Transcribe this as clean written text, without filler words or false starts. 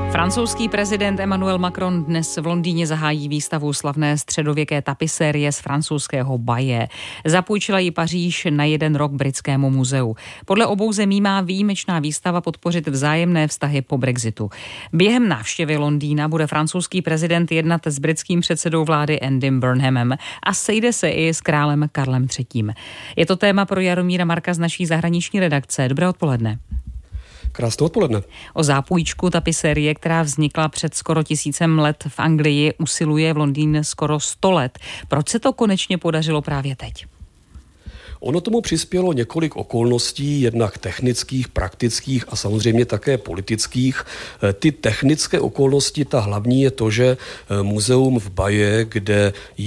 Francouzský prezident Emmanuel Macron dnes v Londýně zahájí výstavu slavné středověké tapisérie z francouzského Baye. Zapůjčila ji Paříž na 1 rok britskému muzeu. Podle obou zemí má výjimečná výstava podpořit vzájemné vztahy po Brexitu. Během návštěvy Londýna bude francouzský prezident jednat s britským předsedou vlády Andym Burnhamem a sejde se i s králem Karlem III. Je to téma pro Jaromíra Marka z naší zahraniční redakce. Dobré odpoledne. Krásné odpoledne. O zápůjčku tapisérie, která vznikla před skoro 1000 let v Anglii, usiluje v Londýně skoro 100 let. Proč se to konečně podařilo právě teď? Ono tomu přispělo několik okolností, jednak technických, praktických a samozřejmě také politických. Ty technické okolnosti, ta hlavní je to, že muzeum v Baye, kde